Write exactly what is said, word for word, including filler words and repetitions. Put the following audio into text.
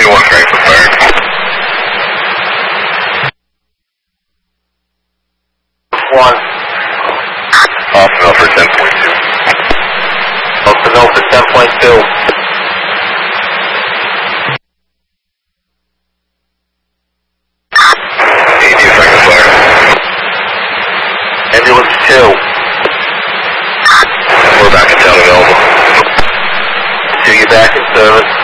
one Franklin Fire. One. Austin Alpha ten point two. Austin Alpha ten point two. eighty Franklin Fire. Ambulance two. We're back in town available. Two, you back in service.